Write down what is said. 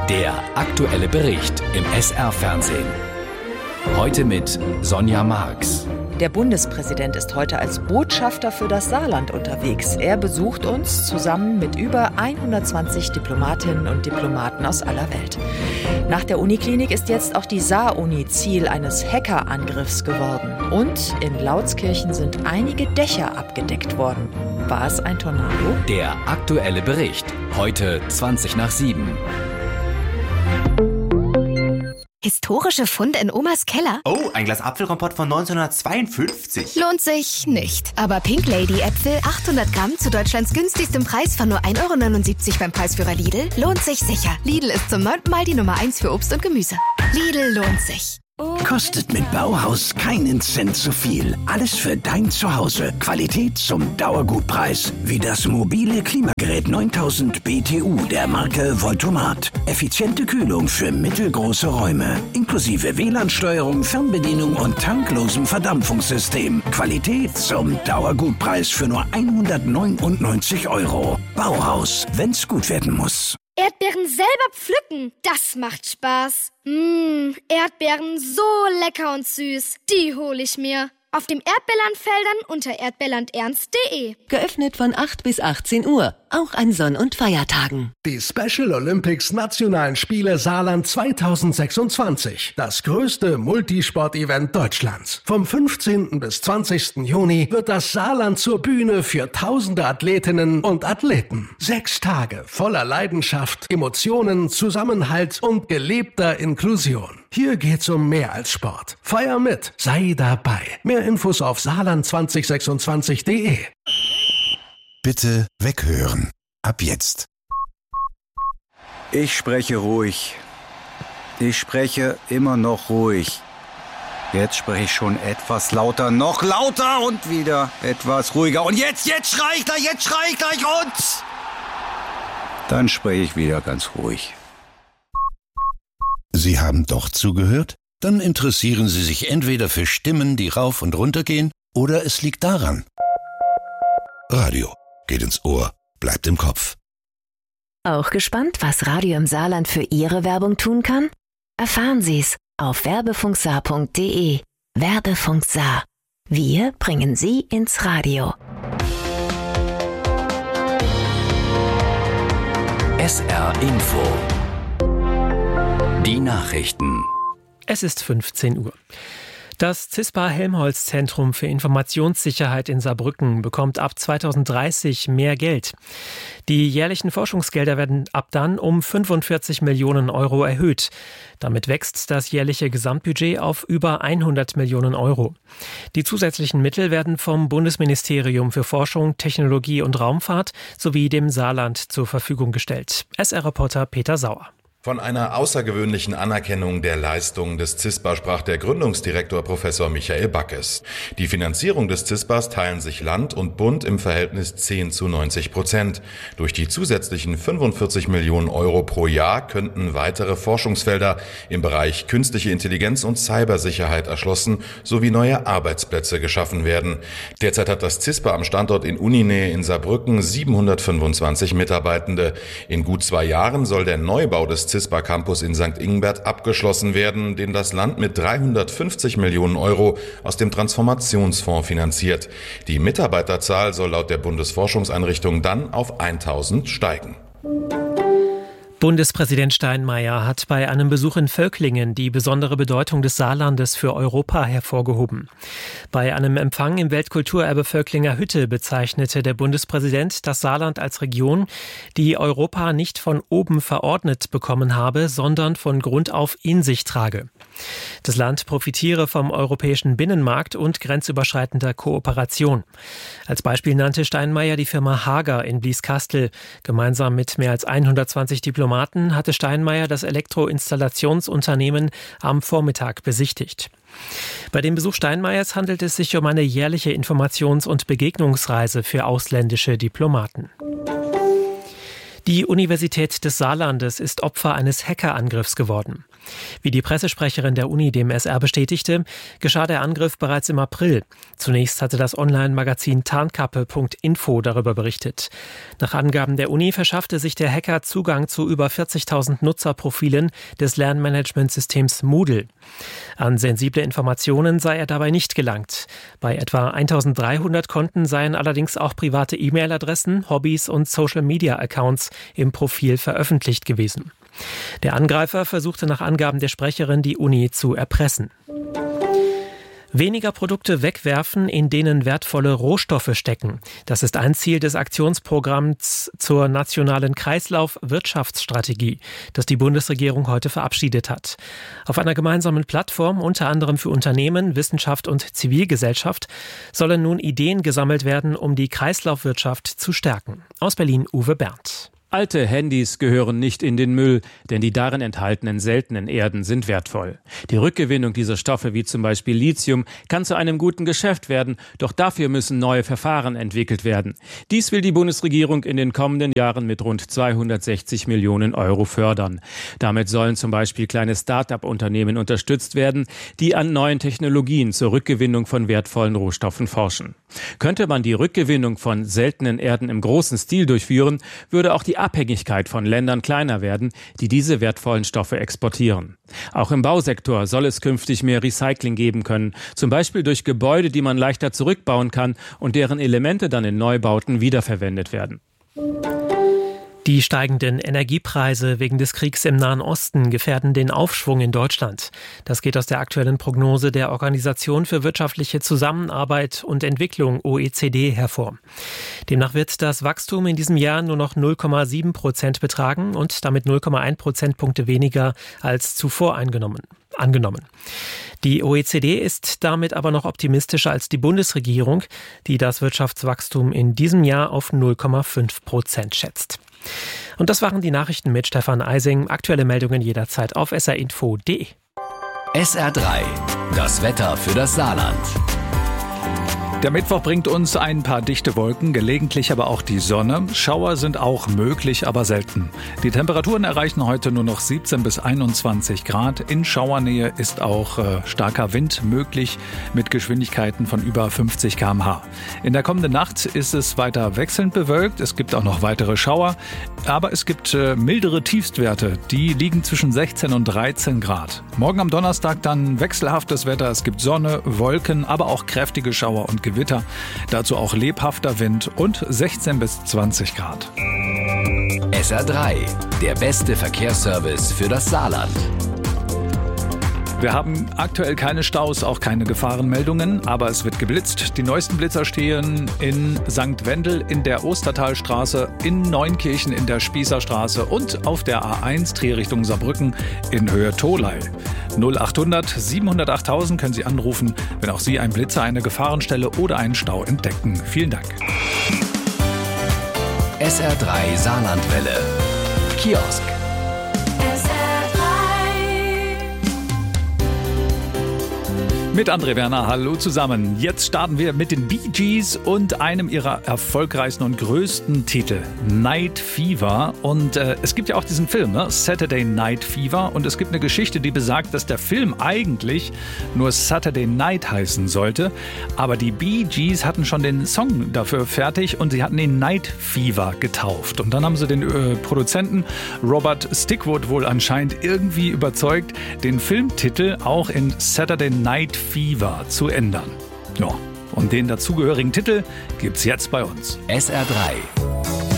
Der aktuelle Bericht im SR-Fernsehen. Heute mit Sonja Marx. Der Bundespräsident ist heute als Botschafter für das Saarland unterwegs. Er besucht uns zusammen mit über 120 Diplomatinnen und Diplomaten aus aller Welt. Nach der Uniklinik ist jetzt auch die Saar-Uni Ziel eines Hackerangriffs geworden. Und in Lautskirchen sind einige Dächer abgedeckt worden. War es ein Tornado? Der aktuelle Bericht. Heute 7:20. Historische Funde in Omas Keller? Oh, ein Glas Apfelkompott von 1952. Lohnt sich nicht. Aber Pink Lady Äpfel, 800 Gramm zu Deutschlands günstigstem Preis von nur 1,79 € beim Preisführer Lidl, lohnt sich sicher. Lidl ist zum 9. Mal die Nummer 1 für Obst und Gemüse. Lidl lohnt sich. Kostet mit Bauhaus keinen Cent zu viel. Alles für dein Zuhause. Qualität zum Dauergutpreis. Wie das mobile Klimagerät 9000 BTU der Marke Voltomat. Effiziente Kühlung für mittelgroße Räume. Inklusive WLAN-Steuerung, Fernbedienung und tanklosem Verdampfungssystem. Qualität zum Dauergutpreis für nur 199 €. Bauhaus, wenn's gut werden muss. Erdbeeren selber pflücken, das macht Spaß. Erdbeeren so lecker und süß, die hole ich mir. Auf dem Erdbeerlandfeldern unter erdbeerlandernst.de. Geöffnet von 8 bis 18 Uhr, auch an Sonn- und Feiertagen. Die Special Olympics Nationalen Spiele Saarland 2026. Das größte Multisport-Event Deutschlands. Vom 15. bis 20. Juni wird das Saarland zur Bühne für tausende Athletinnen und Athleten. 6 Tage voller Leidenschaft, Emotionen, Zusammenhalt und gelebter Inklusion. Hier geht's um mehr als Sport. Feier mit, sei dabei. Mehr Infos auf saarland2026.de. Bitte weghören. Ab jetzt. Ich spreche ruhig. Ich spreche immer noch ruhig. Jetzt spreche ich schon etwas lauter, noch lauter und wieder etwas ruhiger. Und jetzt schrei ich gleich und... Dann spreche ich wieder ganz ruhig. Sie haben doch zugehört? Dann interessieren Sie sich entweder für Stimmen, die rauf und runter gehen, oder es liegt daran. Radio geht ins Ohr, bleibt im Kopf. Auch gespannt, was Radio im Saarland für Ihre Werbung tun kann? Erfahren Sie's auf werbefunksaar.de. Werbefunk Saar. Wir bringen Sie ins Radio. SR Info. Die Nachrichten. Es ist 15 Uhr. Das CISPA-Helmholtz-Zentrum für Informationssicherheit in Saarbrücken bekommt ab 2030 mehr Geld. Die jährlichen Forschungsgelder werden ab dann um 45 Millionen € erhöht. Damit wächst das jährliche Gesamtbudget auf über 100 Millionen €. Die zusätzlichen Mittel werden vom Bundesministerium für Forschung, Technologie und Raumfahrt sowie dem Saarland zur Verfügung gestellt. SR-Reporter Peter Sauer. Von einer außergewöhnlichen Anerkennung der Leistungen des CISPA sprach der Gründungsdirektor Professor Michael Backes. Die Finanzierung des CISPAs teilen sich Land und Bund im Verhältnis 10:90%. Durch die zusätzlichen 45 Millionen € pro Jahr könnten weitere Forschungsfelder im Bereich künstliche Intelligenz und Cybersicherheit erschlossen sowie neue Arbeitsplätze geschaffen werden. Derzeit hat das CISPA am Standort in Uninähe in Saarbrücken 725 Mitarbeitende. In gut 2 Jahren soll der Neubau des CISPA Campus in St. Ingbert abgeschlossen werden, den das Land mit 350 Millionen € aus dem Transformationsfonds finanziert. Die Mitarbeiterzahl soll laut der Bundesforschungseinrichtung dann auf 1000 steigen. Bundespräsident Steinmeier hat bei einem Besuch in Völklingen die besondere Bedeutung des Saarlandes für Europa hervorgehoben. Bei einem Empfang im Weltkulturerbe Völklinger Hütte bezeichnete der Bundespräsident das Saarland als Region, die Europa nicht von oben verordnet bekommen habe, sondern von Grund auf in sich trage. Das Land profitiere vom europäischen Binnenmarkt und grenzüberschreitender Kooperation. Als Beispiel nannte Steinmeier die Firma Hager in Blieskastel. Gemeinsam mit mehr als 120 Diplomaten hatte Steinmeier das Elektroinstallationsunternehmen am Vormittag besichtigt. Bei dem Besuch Steinmeiers handelt es sich um eine jährliche Informations- und Begegnungsreise für ausländische Diplomaten. Die Universität des Saarlandes ist Opfer eines Hackerangriffs geworden. Wie die Pressesprecherin der Uni dem SR bestätigte, geschah der Angriff bereits im April. Zunächst hatte das Online-Magazin Tarnkappe.info darüber berichtet. Nach Angaben der Uni verschaffte sich der Hacker Zugang zu über 40.000 Nutzerprofilen des Lernmanagementsystems Moodle. An sensible Informationen sei er dabei nicht gelangt. Bei etwa 1.300 Konten seien allerdings auch private E-Mail-Adressen, Hobbys und Social-Media-Accounts im Profil veröffentlicht gewesen. Der Angreifer versuchte nach Angaben der Sprecherin, die Uni zu erpressen. Weniger Produkte wegwerfen, in denen wertvolle Rohstoffe stecken. Das ist ein Ziel des Aktionsprogramms zur nationalen Kreislauf-Wirtschaftsstrategie, das die Bundesregierung heute verabschiedet hat. Auf einer gemeinsamen Plattform, unter anderem für Unternehmen, Wissenschaft und Zivilgesellschaft, sollen nun Ideen gesammelt werden, um die Kreislaufwirtschaft zu stärken. Aus Berlin Uwe Berndt. Alte Handys gehören nicht in den Müll, denn die darin enthaltenen seltenen Erden sind wertvoll. Die Rückgewinnung dieser Stoffe, wie zum Beispiel Lithium, kann zu einem guten Geschäft werden, doch dafür müssen neue Verfahren entwickelt werden. Dies will die Bundesregierung in den kommenden Jahren mit rund 260 Millionen Euro fördern. Damit sollen zum Beispiel kleine Start-up-Unternehmen unterstützt werden, die an neuen Technologien zur Rückgewinnung von wertvollen Rohstoffen forschen. Könnte man die Rückgewinnung von seltenen Erden im großen Stil durchführen, würde auch die Abhängigkeit von Ländern kleiner werden, die diese wertvollen Stoffe exportieren. Auch im Bausektor soll es künftig mehr Recycling geben können, zum Beispiel durch Gebäude, die man leichter zurückbauen kann und deren Elemente dann in Neubauten wiederverwendet werden. Die steigenden Energiepreise wegen des Kriegs im Nahen Osten gefährden den Aufschwung in Deutschland. Das geht aus der aktuellen Prognose der Organisation für wirtschaftliche Zusammenarbeit und Entwicklung OECD hervor. Demnach wird das Wachstum in diesem Jahr nur noch 0,7% betragen und damit 0,1 Prozentpunkte weniger als zuvor angenommen. Die OECD ist damit aber noch optimistischer als die Bundesregierung, die das Wirtschaftswachstum in diesem Jahr auf 0,5% schätzt. Und das waren die Nachrichten mit Stefan Eising. Aktuelle Meldungen jederzeit auf srinfo.de. SR3, das Wetter für das Saarland. Der Mittwoch bringt uns ein paar dichte Wolken, gelegentlich aber auch die Sonne. Schauer sind auch möglich, aber selten. Die Temperaturen erreichen heute nur noch 17 bis 21 Grad. In Schauernähe ist auch starker Wind möglich mit Geschwindigkeiten von über 50 km/h. In der kommenden Nacht ist es weiter wechselnd bewölkt. Es gibt auch noch weitere Schauer, aber es gibt mildere Tiefstwerte. Die liegen zwischen 16 und 13 Grad. Morgen am Donnerstag dann wechselhaftes Wetter. Es gibt Sonne, Wolken, aber auch kräftige Schauer und Gewitter. Dazu auch lebhafter Wind und 16 bis 20 Grad. SR3, der beste Verkehrsservice für das Saarland. Wir haben aktuell keine Staus, auch keine Gefahrenmeldungen, aber es wird geblitzt. Die neuesten Blitzer stehen in St. Wendel in der Ostertalstraße, in Neunkirchen in der Spießerstraße und auf der A1 Drehrichtung Saarbrücken in Höhe Tholey. 0800 700 8000 können Sie anrufen, wenn auch Sie einen Blitzer, eine Gefahrenstelle oder einen Stau entdecken. Vielen Dank. SR3 Saarlandwelle. Kiosk. Mit André Werner, hallo zusammen. Jetzt starten wir mit den Bee Gees und einem ihrer erfolgreichsten und größten Titel, Night Fever. Und es gibt ja auch diesen Film, ne? Saturday Night Fever. Und es gibt eine Geschichte, die besagt, dass der Film eigentlich nur Saturday Night heißen sollte. Aber die Bee Gees hatten schon den Song dafür fertig und sie hatten ihn Night Fever getauft. Und dann haben sie den Produzenten Robert Stickwood wohl anscheinend irgendwie überzeugt, den Filmtitel auch in Saturday Night Fever zu ändern. Ja, und den dazugehörigen Titel gibt's jetzt bei uns. SR3.